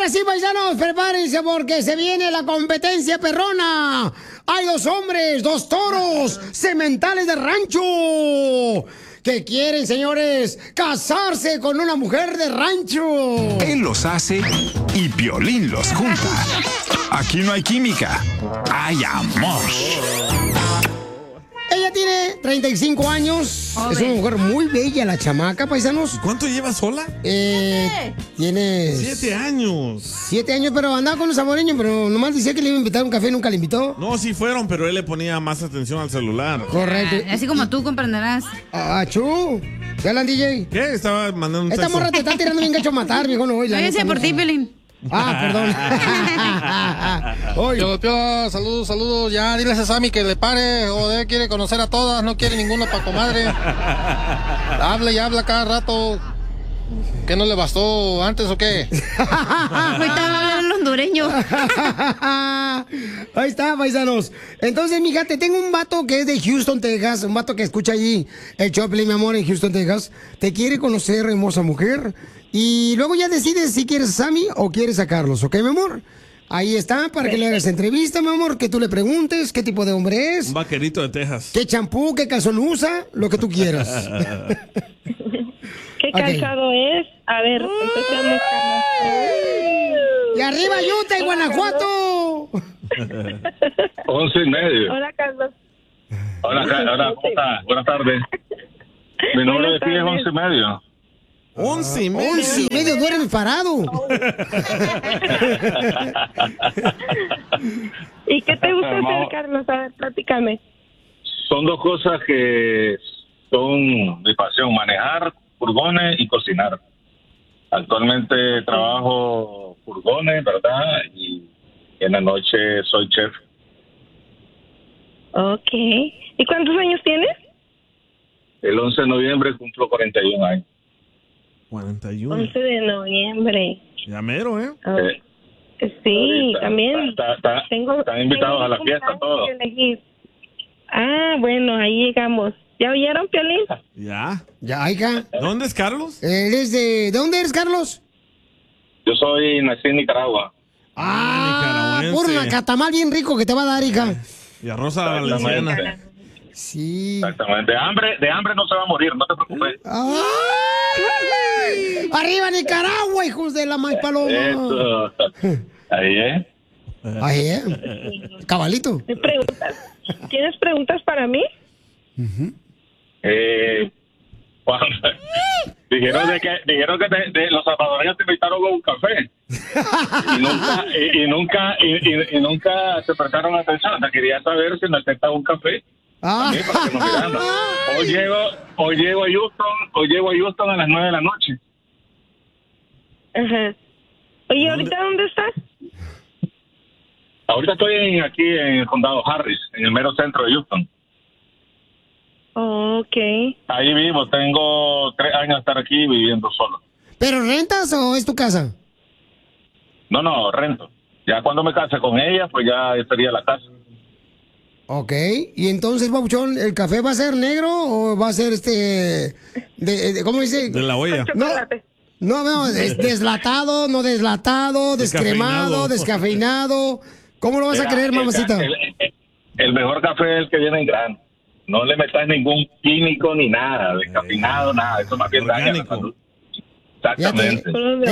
ahora sí, paisanos, prepárense porque se viene la competencia perrona. Hay dos hombres, dos toros, sementales de rancho, que quieren, señores, casarse con una mujer de rancho. Él los hace y Piolín los junta. Aquí no hay química, hay amor. Ella tiene 35 años. Es una mujer muy bella, la chamaca, paisanos. ¿Cuánto lleva sola? Tiene... 7 años. 7 años, pero andaba con los saboreños, pero nomás decía que le iba a invitar a un café y nunca le invitó. No, sí fueron, pero él le ponía más atención al celular. Correcto. Así como tú comprenderás. Chu. ¿Qué hablan, DJ? ¿Qué? Estaba mandando un Esta texto. morra te está tirando bien gacho a matar, viejo. No, Váyanse por ti, Pelín. Ah, perdón. Piola, saludos. Ya, diles a Sammy que le pare. Joder, quiere conocer a todas, no quiere ninguno para comadre. Habla y habla cada rato. ¿Qué no le bastó antes o qué? Ahorita hablan los hondureños. Ahí está, paisanos. Entonces, mija, te tengo un vato que es de Houston, Texas. Un vato que escucha allí el Choplin, mi amor, en Houston, Texas. Te quiere conocer, hermosa mujer. Y luego ya decides si quieres a Sammy o quieres a Carlos, ¿ok, mi amor? Ahí está, para que le hagas entrevista, mi amor, que tú le preguntes qué tipo de hombre es. Un vaquerito de Texas. ¿Qué champú, qué calzón usa? Lo que tú quieras. ¿Qué calzado es? A ver, empecemos. ¡Y arriba, Utah y Guanajuato! 11:30. Hola, Carlos. Hola, ¿cómo estás? Buenas tardes. Mi número de pie es 11:30. 11:30. 11:30, duerme parado. ¿Y qué te gusta hacer, Carlos? A ver, platícame. Son dos cosas que son mi pasión: manejar furgones y cocinar. Actualmente trabajo furgones, ¿verdad? Y en la noche soy chef. Ok. ¿Y cuántos años tienes? El 11 de noviembre cumplo 41 años. 41. 11 de noviembre. Ya mero, ¿eh? Sí, ahorita, también. están invitados a la fiesta todos. Ah, bueno, ahí llegamos. ¿Ya oyeron, Piolín? Ya. Ya, hija. ¿Dónde es Carlos? ¿De dónde eres, Carlos? Yo soy nací en Nicaragua. Puro nacatamal bien rico que te va a dar, hija. Y arroz a la valenciana. Sí. Exactamente. De hambre no se va a morir, no te preocupes. ¡Ay! ¡Arriba Nicaragua, hijos de la maíz paloma! Eso. Ahí, ¿eh? Ahí, cabalito. ¿Tienes preguntas para mí? Dijeron que los salvadoreños te invitaron a un café y nunca te prestaron atención. O sea, quería saber si me aceptaba un café. También para que nos miraran. Hoy llego a Houston a las 9 de la noche. Ajá. Oye, ¿ahorita dónde estás? Ahorita estoy aquí en el condado Harris, en el mero centro de Houston. Ok. Ahí vivo, tengo 3 años de estar aquí viviendo solo. ¿Pero rentas o es tu casa? No, rento. Ya cuando me case con ella, pues ya sería la casa. Ok, y entonces, Papuchón, ¿el café va a ser negro o va a ser ¿cómo dice? De la olla. No, es deslatado, no deslatado, descremado, descafeinado. ¿Cómo lo vas a creer, mamacita? El mejor café es el que viene en grano. No le metas ningún químico ni nada, descafeinado, nada. Eso más bien daña la salud. Exactamente.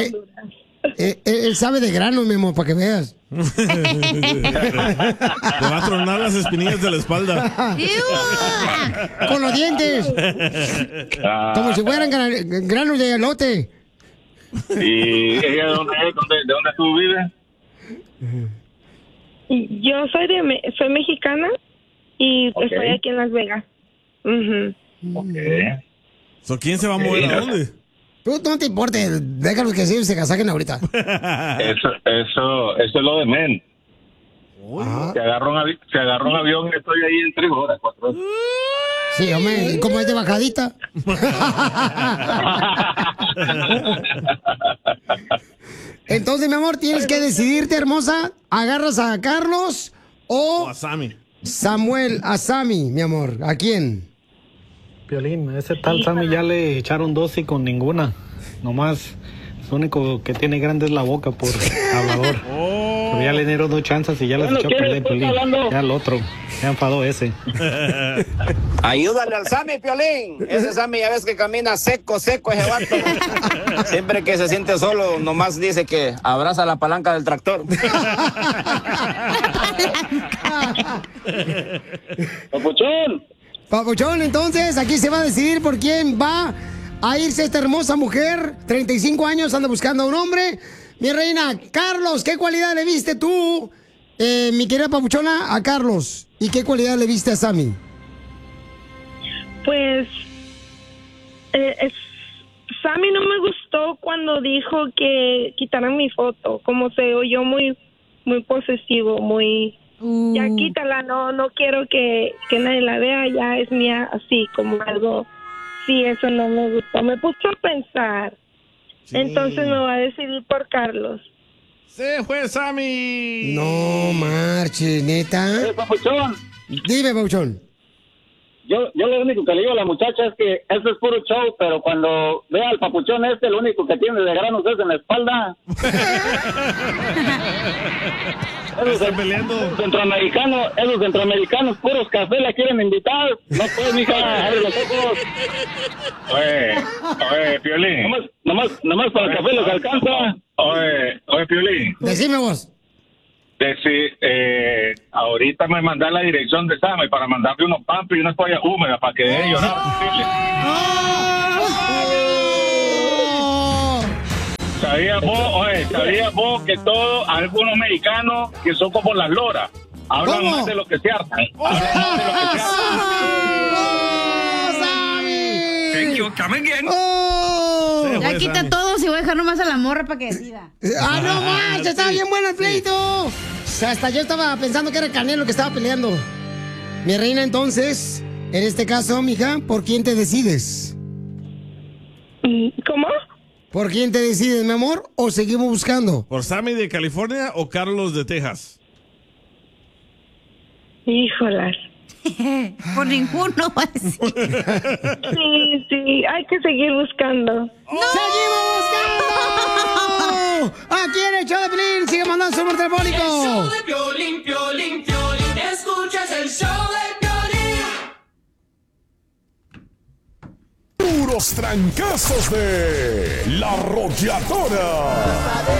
Él sabe de grano, mi amor, para que veas. Te va a tronar las espinillas de la espalda. Con los dientes. Como si fueran granos de elote. ¿Y ella de dónde es? ¿De dónde tú vives? Yo soy mexicana y estoy aquí en Las Vegas. So, ¿quién se va a mover a dónde? Tú no te importa, déjalos que se casaquen ahorita. Eso es lo de men. Se agarró un avión y estoy ahí en 3 horas, 4 horas. Sí, hombre, ¿cómo es de bajadita? Entonces, mi amor, tienes que decidirte, hermosa. ¿Agarras a Carlos o a Sammy? A Sammy, mi amor. ¿A quién? Piolín, ese tal Sammy ya le echaron 2 y con ninguna. Nomás Lo único que tiene grande es la boca por hablador. Pero ya le dieron 2 chances y ya las echó a perder, Piolín. Ya el otro. Ya enfadó ese. Ayúdale al Sammy, Piolín. Ese Sammy ya ves que camina seco ese vato. Siempre que se siente solo, nomás dice que abraza la palanca del tractor. Papuchón. Papuchón, entonces aquí se va a decidir por quién va a irse esta hermosa mujer. 35 años, anda buscando a un hombre. Mi reina, Carlos, ¿qué cualidad le viste tú, mi querida Papuchona, a Carlos? ¿Y qué cualidad le viste a Sammy? Pues Sammy no me gustó cuando dijo que quitaran mi foto, como se oyó muy posesivo, muy ya quítala, no quiero que nadie la vea, ya es mía, así como algo. Sí, eso no me gustó, me puso a pensar. Sí. Entonces me voy a decidir por Carlos. ¡Se fue Sammy! No marches, neta. Papuchón. Dime, Papuchón. Yo lo único que le digo a la muchacha es que eso es puro show, pero cuando vea al papuchón lo único que tiene de granos es en la espalda. Esos centroamericanos puros café la quieren invitar. No puedes, mija, abre los ojos. Oye, Piolín. Nomás para el café les alcanza. Oye, Piolín. Decime vos. Ahorita me mandan la dirección de Sammy para mandarle unos pampos y unas toallas húmedas para que deje llorar. ¿Sabías vos que todos, algunos mexicanos que son como las loras, hablan más de lo que se hartan? Ya quita todo, si voy a dejar nomás a la morra para que decida. No manches, estaba bien bueno el pleito. Hasta yo estaba pensando que era Canelo que estaba peleando. Mi reina, entonces, en este caso, mija, ¿por quién te decides? ¿Cómo? ¿Por quién te decides, mi amor? ¿O seguimos buscando? ¿Por Sammy de California o Carlos de Texas? Híjolas. Por ninguno. Sí, hay que seguir buscando. ¡No! ¡Seguimos buscando! Aquí en el show de Piolín, sigue mandando su número telefónico. El show de Piolín, Piolín, Piolín. Escuchas el show de Piolín. Puros trancazos de La Arrolladora.